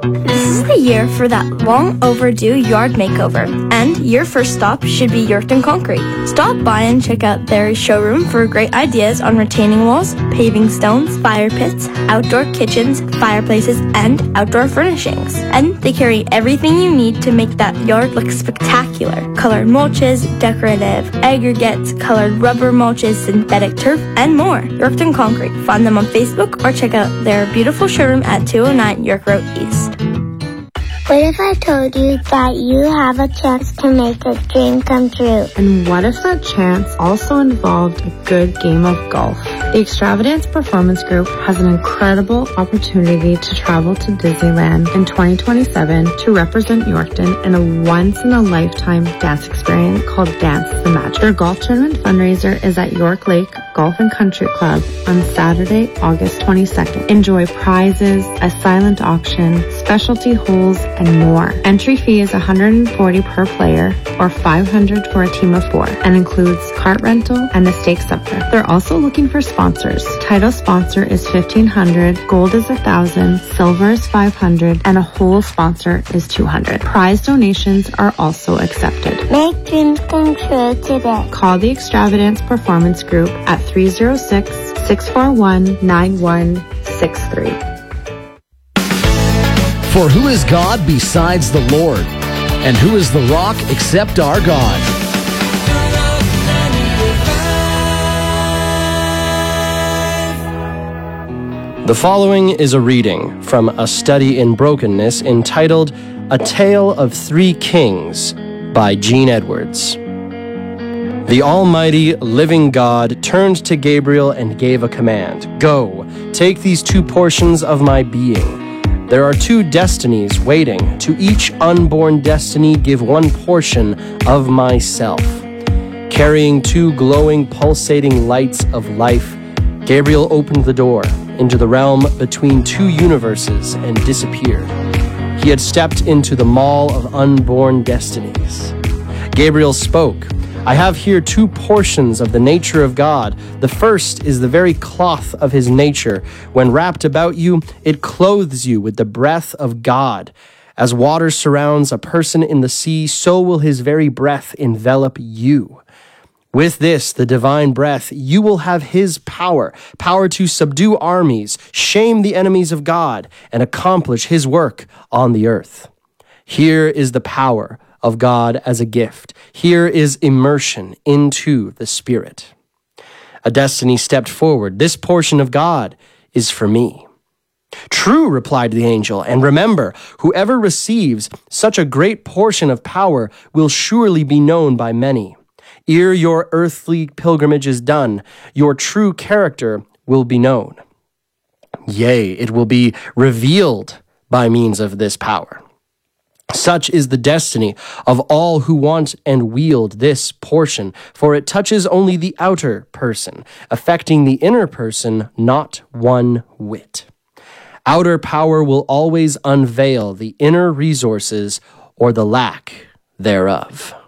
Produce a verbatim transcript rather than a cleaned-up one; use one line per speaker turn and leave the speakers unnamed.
This is the year for that long overdue yard makeover, and your first stop should be Yorkton Concrete. Stop by and check out their showroom for great ideas on retaining walls, paving stones, fire pits, outdoor kitchens, fireplaces, and outdoor furnishings. And they carry everything you need to make that yard look spectacular. Colored mulches, decorative aggregates, colored rubber mulches, synthetic turf, and more. Yorkton Concrete. Find them on Facebook or check out their beautiful showroom at two oh nine York Road East.
What if I told you that you have a chance to make a dream come true?
And what if that chance also involved a good game of golf? The Extravagance Performance Group has an incredible opportunity to travel to Disneyland in twenty twenty-seven to represent Yorkton in a once-in-a-lifetime dance experience called Dance the Magic. Their golf tournament fundraiser is at York Lake Golf and Country Club on Saturday, August twenty-second. Enjoy prizes, a silent auction, specialty holes, and more. Entry fee is one hundred forty dollars per player or five hundred dollars for a team of four and includes cart rental and a stake supper. They're also looking for sponsors. Title sponsor is fifteen hundred dollars, gold is one thousand dollars, silver is five hundred dollars, and a whole sponsor is two hundred dollars. Prize donations are also accepted.
Make dreams come true today.
Call the Extravagance Performance Group at three oh six, six four one, nine one six three.
For who is God besides the Lord? And who is the rock except our God?
The following is a reading from A Study in Brokenness entitled A Tale of Three Kings by Gene Edwards. The Almighty, living God turned to Gabriel and gave a command. Go, take these two portions of my being. There are two destinies waiting. To each unborn destiny give one portion of myself. Carrying two glowing, pulsating lights of life, Gabriel opened the door into the realm between two universes and disappeared. He had stepped into the mall of unborn destinies. Gabriel spoke. I have here two portions of the nature of God. The first is the very cloth of his nature. When wrapped about you, it clothes you with the breath of God. As water surrounds a person in the sea, so will his very breath envelop you. With this, the divine breath, you will have his power, power to subdue armies, shame the enemies of God, and accomplish his work on the earth. Here is the power of God as a gift. Here is immersion into the Spirit. A destiny stepped forward. This portion of God is for me. True, replied the angel, and remember, whoever receives such a great portion of power will surely be known by many. Ere your earthly pilgrimage is done, your true character will be known. Yea, it will be revealed by means of this power. Such is the destiny of all who want and wield this portion, for it touches only the outer person, affecting the inner person not one whit. Outer power will always unveil the inner resources or the lack thereof.